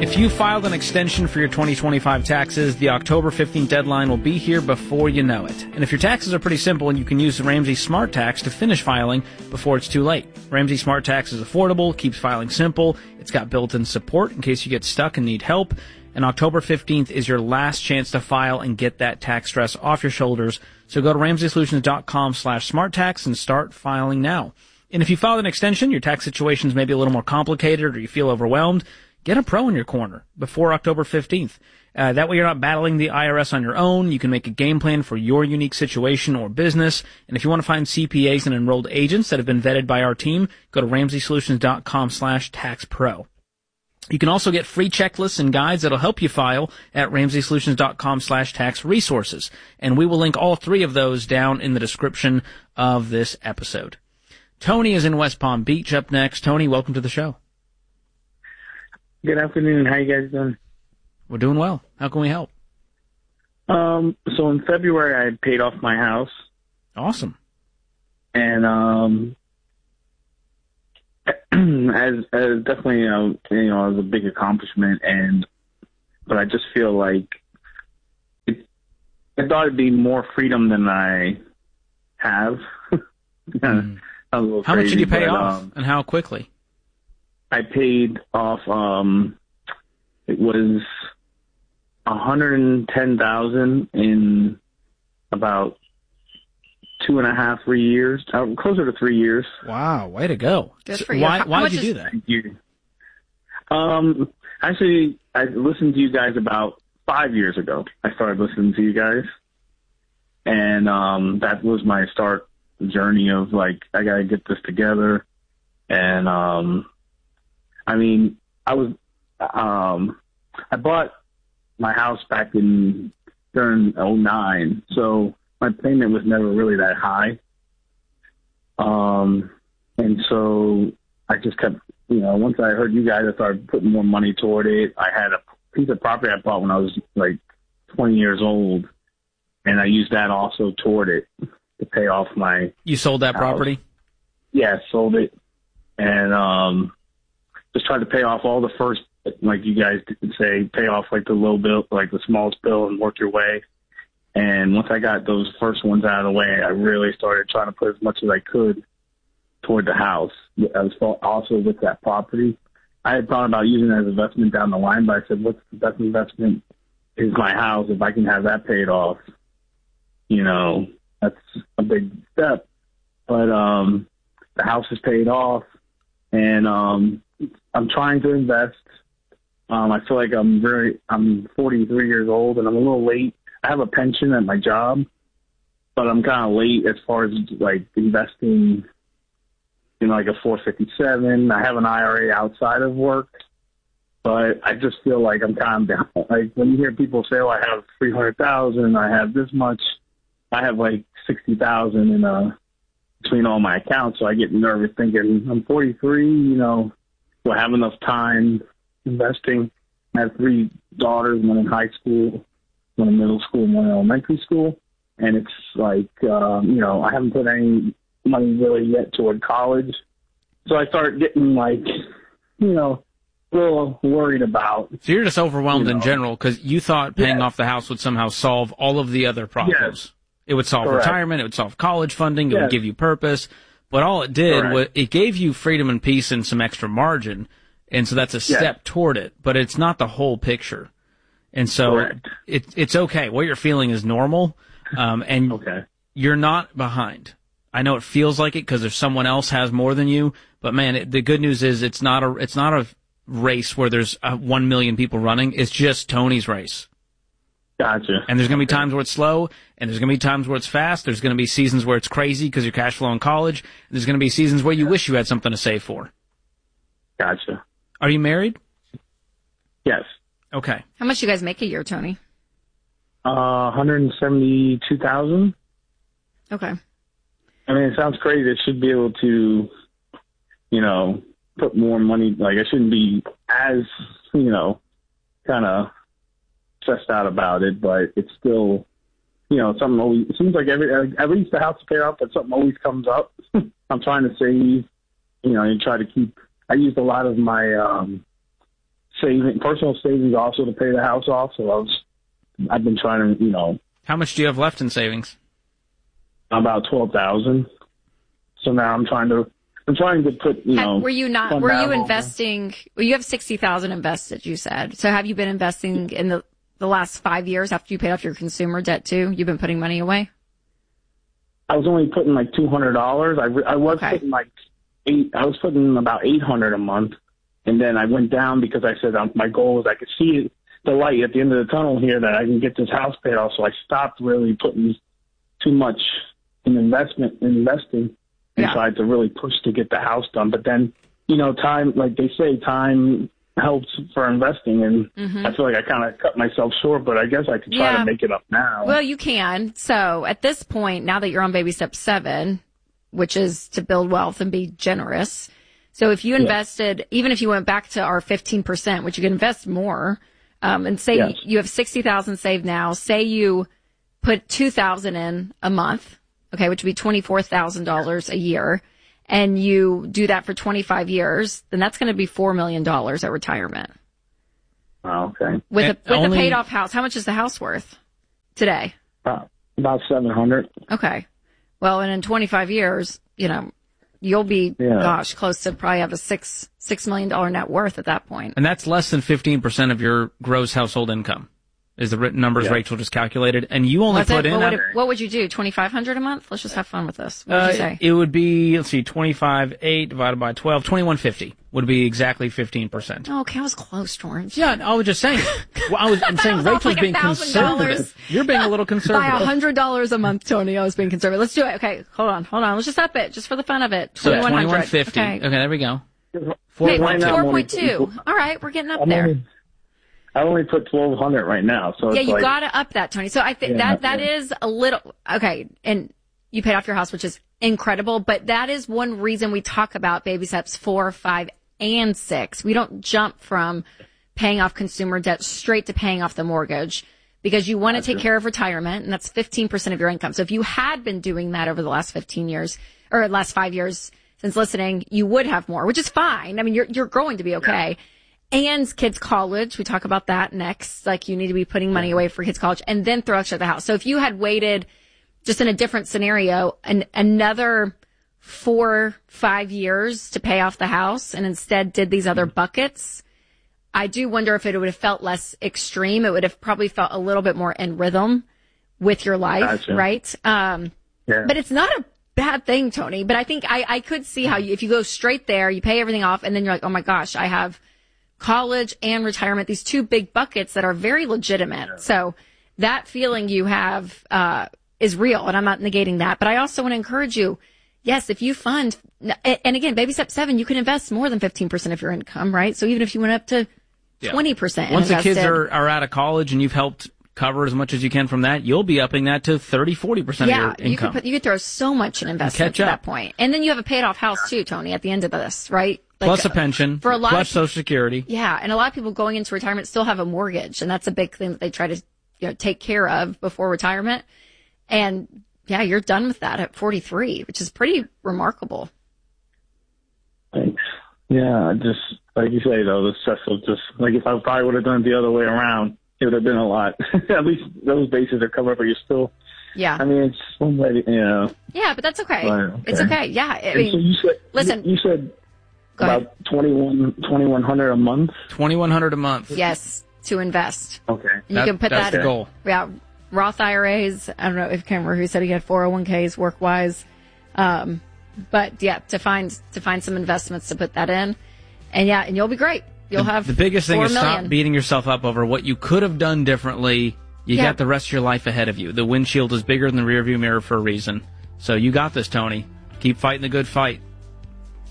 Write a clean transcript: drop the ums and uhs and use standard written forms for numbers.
If you filed an extension for your 2025 taxes, the October 15th deadline will be here before you know it. And if your taxes are pretty simple, and you can use the Ramsey Smart Tax to finish filing before it's too late. Ramsey Smart Tax is affordable, keeps filing simple, it's got built-in support in case you get stuck and need help, and October 15th is your last chance to file and get that tax stress off your shoulders. So go to RamseySolutions.com/SmartTax and start filing now. And if you filed an extension, your tax situation is maybe a little more complicated or you feel overwhelmed, get a pro in your corner before October 15th. That way you're not battling the IRS on your own. You can make a game plan for your unique situation or business. And if you want to find CPAs and enrolled agents that have been vetted by our team, go to RamseySolutions.com/TaxPro. You can also get free checklists and guides that'll help you file at RamseySolutions.com/tax-resources. And we will link all three of those down in the description of this episode. Tony is in West Palm Beach up next. Tony, welcome to the show. Good afternoon. How you guys doing? We're doing well. How can we help? So in February, I paid off my house. Awesome. And as definitely, it was a big accomplishment. But I just feel like I thought it'd be more freedom than I have. How much did you pay off, and how quickly? I paid off, it was $110,000 in about 2.5, 3 years, closer to 3 years. Wow, way to go. Good for you. Why did you do that? Thank you. Actually, I listened to you guys about 5 years ago. I started listening to you guys. And that was my start journey of, like, I got to get this together. And, I bought my house back during 2009, so my payment was never really that high. And so I just kept, once I heard you guys, I started putting more money toward it. I had a piece of property I bought when I was like 20 years old, and I used that also toward it to pay off my You sold that house. property? Yeah, sold it. And just tried to pay off all the first, like you guys say, pay off like the low bill, like the smallest bill, and work your way. And once I got those first ones out of the way, I really started trying to put as much as I could toward the house. I was also with that property. I had thought about using it as investment down the line, but I said, what's the best investment is my house. If I can have that paid off, that's a big step. But the house is paid off, and I'm trying to invest. I feel like I'm 43 years old, and I'm a little late. I have a pension at my job, but I'm kind of late as far as like investing in like a 457. I have an IRA outside of work, but I just feel like I'm kind of down. Like when you hear people say, "Oh, I have 300,000, I have this much," I have like 60,000 in between all my accounts, so I get nervous thinking I'm 43. Do I have enough time investing? I have 3 daughters, one in high school, one in middle school, and one in elementary school. And it's like, I haven't put any money really yet toward college. So I start getting like, a little worried about. So you're just overwhelmed in general because you thought paying off the house would somehow solve all of the other problems. Yes. It would solve retirement. It would solve college funding. It would give you purpose. But all it did was it gave you freedom and peace and some extra margin. And so that's a step toward it, but it's not the whole picture. And so it's okay. What you're feeling is normal. And you're not behind. I know it feels like it because there's someone else has more than you, but man, the good news is it's not a race where there's 1 million people running. It's just Tony's race. Gotcha. And there's going to be times where it's slow, and there's going to be times where it's fast. There's going to be seasons where it's crazy because you're cash flow in college. And there's going to be seasons where you wish you had something to save for. Gotcha. Are you married? Yes. Okay. How much do you guys make a year, Tony? $172,000. Okay. I mean, it sounds crazy. I should be able to, put more money. Like, I shouldn't be as, kind of stressed out about it, but it's still, something always, it seems like at least the house is paid off, but something always comes up. I'm trying to save, and try to keep, I used a lot of my personal savings also to pay the house off. So I've been trying to, How much do you have left in savings? About $12,000. So now I'm trying to put, Were you investing? Well, you have $60,000 invested, you said. So have you been investing in the last 5 years after you paid off your consumer debt too? You've been putting money away? I was only putting like $200. I was putting about $800 a month. And then I went down because I said my goal was I could see the light at the end of the tunnel here that I can get this house paid off. So I stopped really putting too much in investing and tried to really push to get the house done. But then, time, like they say, time helps for investing. And I feel like I kind of cut myself short, but I guess I could try to make it up now. Well, you can. So at this point, now that you're on baby step 7, which is to build wealth and be generous. So if you invested, even if you went back to our 15%, which you can invest more, and say you have $60,000 saved now, say you put $2,000 in a month, okay, which would be $24,000 a year, and you do that for 25 years, then that's going to be $4 million at retirement. Oh, okay. With a paid off house, how much is the house worth today? About $700. Okay. Well, and in 25 years, you'll be, close to probably have a $6 million net worth at that point. And that's less than 15% of your gross household income, is the written numbers Rachel just calculated. And you only put in... What would you do, $2,500 a month? Let's just have fun with this. What would you say? It would be, 8 divided by 12, $2,150 would be exactly 15%. Oh, okay, I was close, Torrance. Yeah, I was just saying. I'm saying Rachel's being conservative. You're being a little conservative. By $100 a month, Tony, I was being conservative. Let's do it. Okay, hold on. Let's just up it, just for the fun of it. $2,150. Okay, there we go. 4.2. All right, we're getting up there. I only put $1,200 right now, so you got to up that, Tony. So I think that is a little okay. And you paid off your house, which is incredible. But that is one reason we talk about baby steps 4, 5, and 6. We don't jump from paying off consumer debt straight to paying off the mortgage because you want to take care of retirement, and that's 15% of your income. So if you had been doing that over the last 15 years or last 5 years since listening, you would have more, which is fine. I mean, you're going to be okay. Yeah. And kids' college, we talk about that next. Like, you need to be putting money away for kids' college and then throw extra at the house. So if you had waited just in a different scenario, another 4, 5 years to pay off the house and instead did these other buckets, I do wonder if it would have felt less extreme. It would have probably felt a little bit more in rhythm with your life, right? But it's not a bad thing, Tony. But I think I could see how if you go straight there, you pay everything off, and then you're like, oh my gosh, I have college and retirement, these two big buckets that are very legitimate. Yeah. So that feeling you have is real, and I'm not negating that. But I also want to encourage you, yes, if you fund, and again, baby step 7, you can invest more than 15% of your income, right? So even if you went up to 20%. Once the kids are out of college and you've helped cover as much as you can from that, you'll be upping that to 30, 40% of your income. You could throw so much in investment at that point. And then you have a paid off house too, Tony, at the end of this, right? Like, plus a pension, for a lot plus Social Security. Yeah, and a lot of people going into retirement still have a mortgage, and that's a big thing that they try to take care of before retirement. And yeah, you're done with that at 43, which is pretty remarkable. Thanks. Yeah, just like you say though, the stress was just like if I probably would have done it the other way around, it would have been a lot. At least those bases are covered, but you're still. Yeah. I mean, it's one way, Yeah, but that's okay. It's okay. Yeah. I mean, so you said, listen. You said about $2,100 a month. $2,100 a month. Yes, to invest. Okay. And you can put that's that the goal. Yeah, Roth IRAs. I don't know if I can't remember who said he had 401ks work-wise, but yeah, to find some investments to put that in, and you'll be great. You'll have the biggest thing is million. Stop beating yourself up over what you could have done differently. You got the rest of your life ahead of you. The windshield is bigger than the rearview mirror for a reason. So you got this, Tony. Keep fighting the good fight.